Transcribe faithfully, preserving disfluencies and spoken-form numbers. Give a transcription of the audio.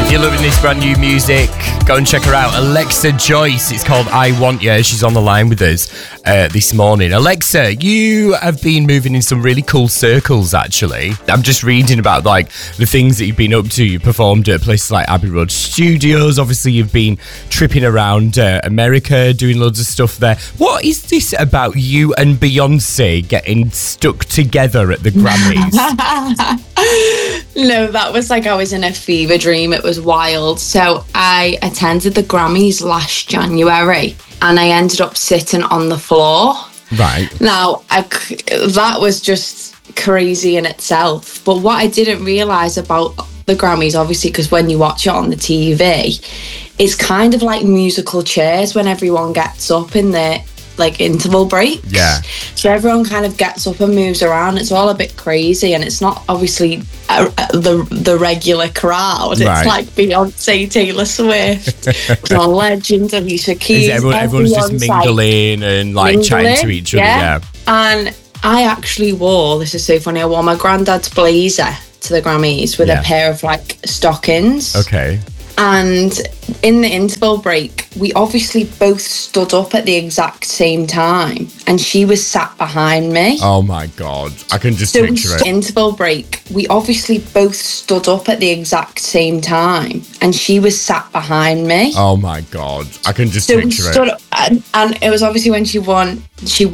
If you're loving this brand new music, go and check her out. Alexa Joyce. It's called I Want Ya. She's on the line with us uh, this morning. Alexa, you have been moving in some really cool circles, actually. I'm just reading about like the things that you've been up to. You performed at places like Abbey Road Studios. Obviously, you've been tripping around uh, America, doing loads of stuff there. What is this about you and Beyonce getting stuck together at the Grammys? No, that was like I was in a fever dream. It was wild. So I attended the Grammys last January and I ended up sitting on the floor. Right. Now, I, that was just crazy in itself. But what I didn't realise about the Grammys, obviously, because when you watch it on the T V, it's kind of like musical chairs when everyone gets up in the like interval breaks. Yeah. So everyone kind of gets up and moves around. It's all a bit crazy, and it's not obviously uh, the the regular crowd. It's right. like Beyonce, Taylor Swift, John Legend, Alicia Keys. Everyone, everyone's just mingling like, and like mingling, chatting to each other. Yeah. Yeah. And I actually wore, this is so funny, I wore my granddad's blazer to the Grammys with Yeah. a pair of like stockings. Okay. And in the interval break, we obviously both stood up at the exact same time, and she was sat behind me. Oh my God. I can just So we picture st- it. interval break, we obviously both stood up at the exact same time, and she was sat behind me. Oh my God. I can just So we picture it. stood up, and, and it was obviously when she won, she